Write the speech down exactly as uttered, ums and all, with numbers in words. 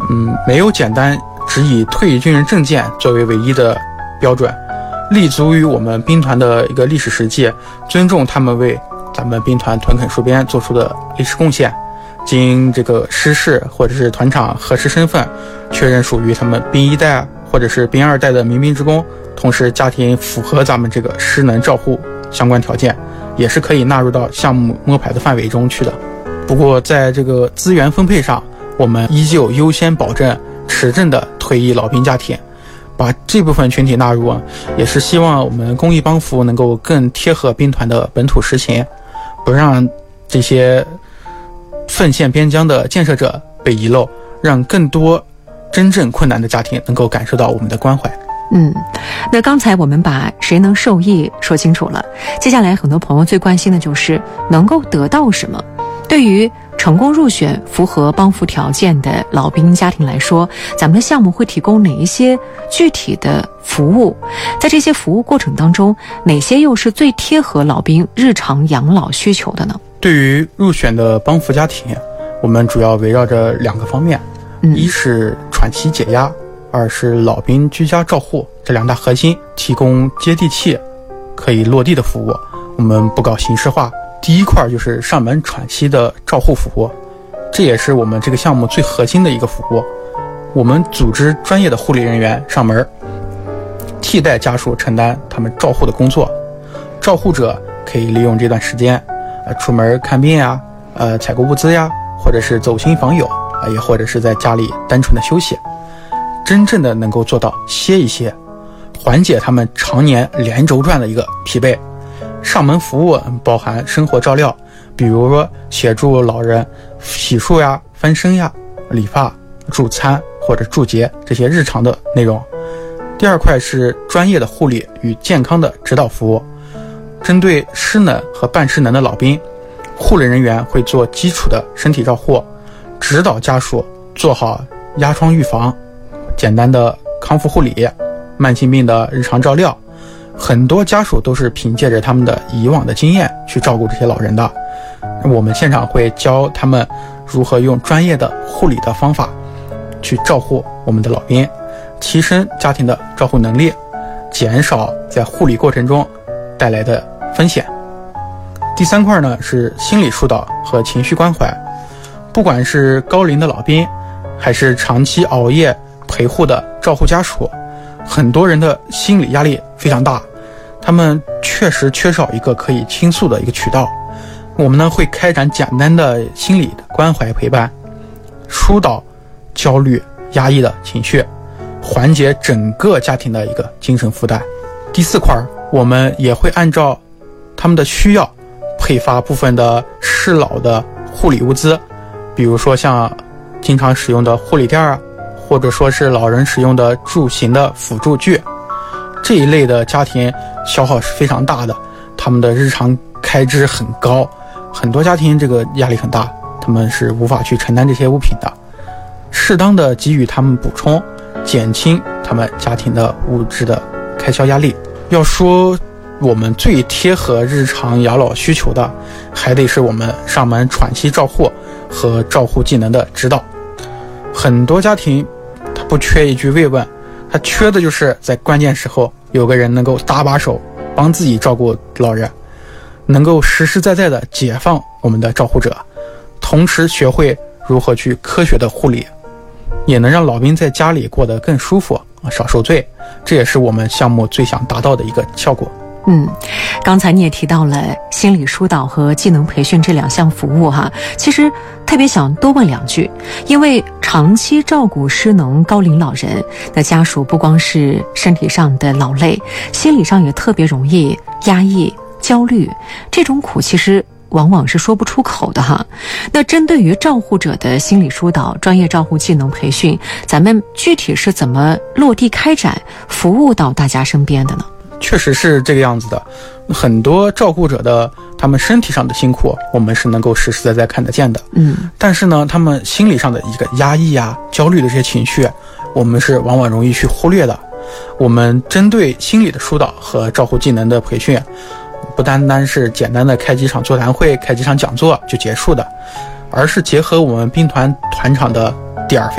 嗯，没有简单只以退役军人证件作为唯一的标准，立足于我们兵团的一个历史实际，尊重他们为咱们兵团屯垦戍边做出的历史贡献，经这个师事或者是团长核实身份，确认属于他们兵一代或者是兵二代的民兵职工，同时家庭符合咱们这个师能照护相关条件，也是可以纳入到项目摸排的范围中去的。不过在这个资源分配上，我们依旧优先保证持证的退役老兵家庭，把这部分群体纳入，也是希望我们公益帮扶能够更贴合兵团的本土实情，不让这些奉献边疆的建设者被遗漏，让更多真正困难的家庭能够感受到我们的关怀。 嗯，那刚才我们把谁能受益说清楚了，接下来很多朋友最关心的就是能够得到什么。对于成功入选符合帮扶条件的老兵家庭来说，咱们的项目会提供哪一些具体的服务？在这些服务过程当中，哪些又是最贴合老兵日常养老需求的呢？ 对于入选的帮扶家庭，我们主要围绕着两个方面，嗯、一是喘息解压，二是老兵居家照护，这两大核心提供接地气可以落地的服务，我们不搞形式化。第一块就是上门喘息的照护服务，这也是我们这个项目最核心的一个服务。我们组织专业的护理人员上门，替代家属承担他们照护的工作。照护者可以利用这段时间，呃，出门看病呀，呃，采购物资呀，或者是走亲访友，啊、呃，也或者是在家里单纯的休息，真正的能够做到歇一歇，缓解他们常年连轴转的一个疲惫。上门服务包含生活照料，比如说协助老人洗漱呀、翻身呀、理发、助餐或者助洁这些日常的内容。第二块是专业的护理与健康的指导服务，针对失能和半失能的老兵，护理人员会做基础的身体照护，指导家属做好压疮预防、简单的康复护理、慢性病的日常照料。很多家属都是凭借着他们的以往的经验去照顾这些老人的，我们现场会教他们如何用专业的护理的方法去照护我们的老兵，提升家庭的照护能力，减少在护理过程中带来的风险。第三块呢是心理疏导和情绪关怀，不管是高龄的老兵，还是长期熬夜陪护的照护家属，很多人的心理压力非常大，他们确实缺少一个可以倾诉的一个渠道。我们呢会开展简单的心理的关怀陪伴，疏导焦虑压抑的情绪，缓解整个家庭的一个精神负担。第四块，我们也会按照他们的需要配发部分的适老的护理物资，比如说像经常使用的护理垫啊，或者说是老人使用的助行的辅助具，这一类的家庭消耗是非常大的，他们的日常开支很高，很多家庭这个压力很大，他们是无法去承担这些物品的。适当的给予他们补充，减轻他们家庭的物质的开销压力。要说我们最贴合日常养老需求的，还得是我们上门喘息照护和照护技能的指导。很多家庭他不缺一句慰问，他缺的就是在关键时候有个人能够搭把手帮自己照顾老人，能够实实在在的解放我们的照护者，同时学会如何去科学的护理，也能让老兵在家里过得更舒服，少受罪。这也是我们项目最想达到的一个效果。 嗯，刚才你也提到了心理疏导和技能培训这两项服务哈，其实特别想多问两句，因为长期照顾失能高龄老人的家属，不光是身体上的劳累，心理上也特别容易压抑、焦虑，这种苦其实往往是说不出口的哈。那针对于照护者的心理疏导、专业照护技能培训，咱们具体是怎么落地开展，服务到大家身边的呢？ 确实是这个样子的，很多照顾者的他们身体上的辛苦，我们是能够实实在在看得见的。嗯，但是呢，他们心理上的一个压抑啊、焦虑的这些情绪，我们是往往容易去忽略的。我们针对心理的疏导和照护技能的培训，不单单是简单的开几场座谈会、开几场讲座就结束的，而是结合我们兵团团长的点儿